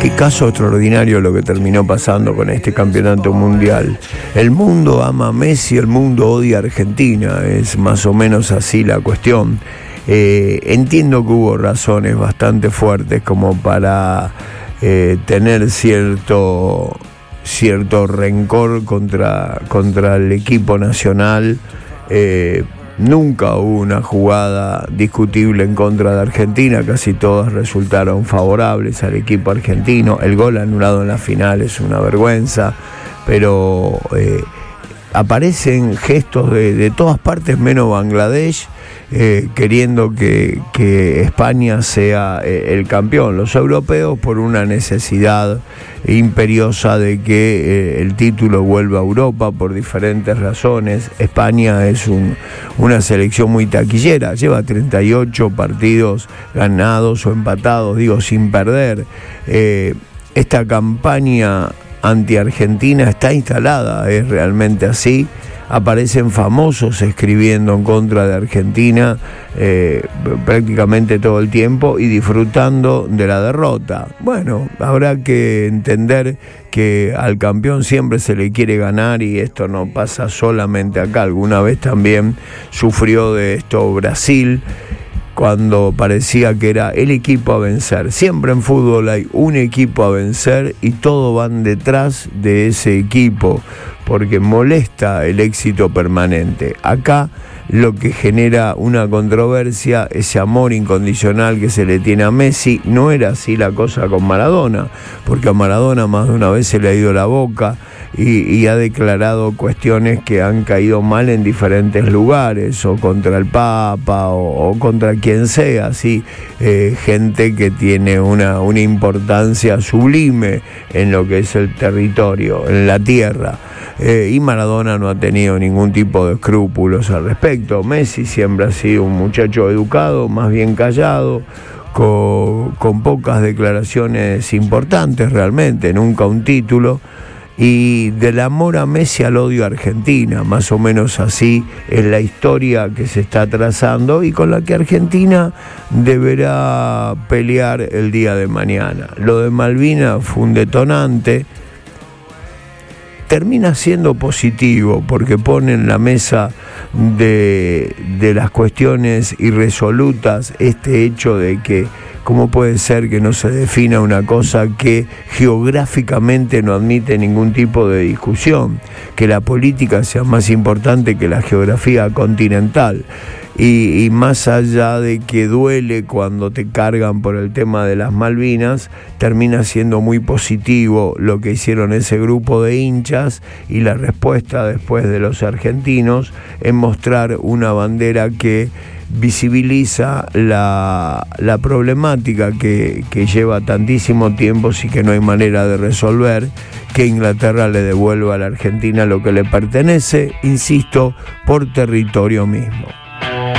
Qué caso extraordinario lo que terminó pasando con este campeonato mundial. El mundo ama a Messi, el mundo odia a Argentina, es más o menos así la cuestión. Entiendo que hubo razones bastante fuertes como para tener cierto rencor contra el equipo nacional. Nunca hubo una jugada discutible en contra de Argentina, casi todas resultaron favorables al equipo argentino. El gol anulado en la final es una vergüenza, pero aparecen gestos de todas partes menos Bangladesh, queriendo que España sea el campeón. Los europeos por una necesidad imperiosa de que el título vuelva a Europa por diferentes razones. España es una selección muy taquillera, lleva 38 partidos ganados o empatados, sin perder. Esta campaña anti-Argentina está instalada, es realmente así. Aparecen famosos escribiendo en contra de Argentina prácticamente todo el tiempo y disfrutando de la derrota. Bueno, habrá que entender que al campeón siempre se le quiere ganar y esto no pasa solamente acá. Alguna vez también sufrió de esto Brasil, cuando parecía que era el equipo a vencer. Siempre en fútbol hay un equipo a vencer y todos van detrás de ese equipo, porque molesta el éxito permanente. Acá lo que genera una controversia, ese amor incondicional que se le tiene a Messi. No era así la cosa con Maradona, porque a Maradona más de una vez se le ha ido la boca y ha declarado cuestiones que han caído mal en diferentes lugares, o contra el Papa o contra quien sea, ¿sí? Gente que tiene una importancia sublime en lo que es el territorio, en la tierra. Y Maradona no ha tenido ningún tipo de escrúpulos al respecto. Messi siempre ha sido un muchacho educado, más bien callado, con pocas declaraciones importantes realmente, nunca un título. Y del amor a Messi al odio a Argentina, más o menos así es la historia que se está trazando y con la que Argentina deberá pelear el día de mañana. Lo de Malvinas fue un detonante. Termina siendo positivo porque pone en la mesa de las cuestiones irresolutas este hecho de que cómo puede ser que no se defina una cosa que geográficamente no admite ningún tipo de discusión, que la política sea más importante que la geografía continental. Y más allá de que duele cuando te cargan por el tema de las Malvinas, termina siendo muy positivo lo que hicieron ese grupo de hinchas y la respuesta después de los argentinos en mostrar una bandera que visibiliza la problemática que lleva tantísimo tiempo y que no hay manera de resolver, que Inglaterra le devuelva a la Argentina lo que le pertenece, insisto, por territorio mismo.